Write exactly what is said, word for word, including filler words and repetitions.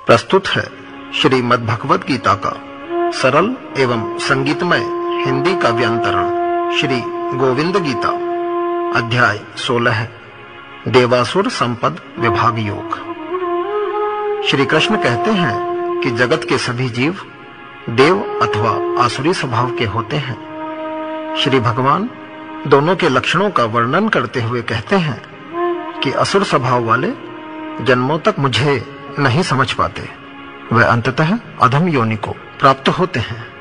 प्रस्तुत है श्रीमद् भगवद गीता का सरल एवं संगीतमय हिंदी काव्यांतरण श्री गोविंद गीता अध्याय सोलह देवासुर संपद विभाग योग। श्री कृष्ण कहते हैं कि जगत के सभी जीव देव अथवा आसुरी स्वभाव के होते हैं। श्री भगवान दोनों के लक्षणों का वर्णन करते हुए कहते हैं कि असुर स्वभाव वाले जन्मों तक मुझे नहीं समझ पाते, वह अंततः अधम योनि को प्राप्त होते हैं।